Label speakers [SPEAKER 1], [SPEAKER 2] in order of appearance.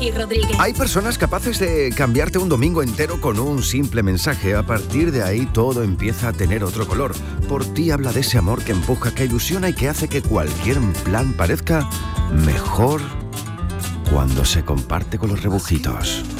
[SPEAKER 1] Miki Rodríguez.
[SPEAKER 2] Hay personas capaces de cambiarte un domingo entero con un simple mensaje. A partir de ahí todo empieza a tener otro color. Por ti habla de ese amor que empuja, que ilusiona y que hace que cualquier plan parezca mejor cuando se comparte con los rebujitos.